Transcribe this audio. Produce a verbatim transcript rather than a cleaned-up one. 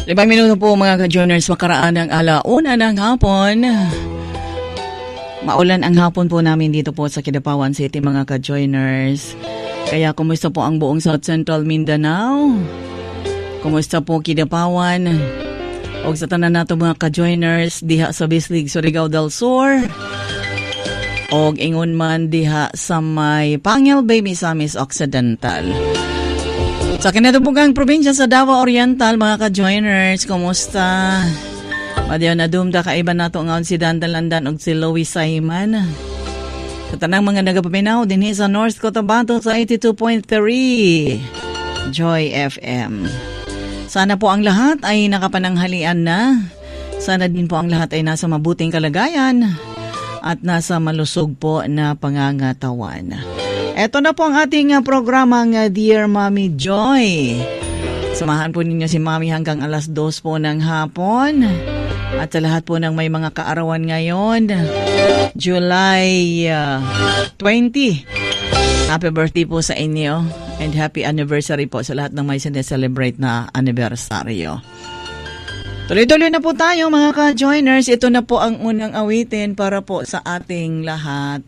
Limang minuto po mga ka-joiners, makaraan ng alauna ng hapon. Maulan ang hapon po namin dito po sa Kidapawan City mga ka-joiners. Kaya kumusta po ang buong South Central Mindanao? Kumusta po Kidapawan? O sa tanan nato mga ka-joiners diha sa Bislig, Surigao del Sur. O ingon man diha sa may Pangil Bay, Misamis Occidental. Sa kinatubugang probinsya sa Davao Oriental, mga ka-joiners, kumusta? Madiyo na dumda kaiba nato ngaon si Dandalandan o si Louie Simon. Sa tanang mga nagapaminaw din sa North Cotabato sa eighty-two point three Joy F M. Sana po ang lahat ay nakapananghalian na. Sana din po ang lahat ay nasa mabuting kalagayan at nasa malusog po na pangangatawan. Ito na po ang ating uh, programang uh, Dear Mommy Joy. Samahan po ninyo si Mommy hanggang alas dos po ng hapon. At sa lahat po ng may mga kaarawan ngayon, July uh, twenty. Happy birthday po sa inyo and happy anniversary po sa lahat ng may sineselebrate na anibersaryo. Tuloy-tuloy na po tayo mga ka-joiners. Ito na po ang unang awitin para po sa ating lahat.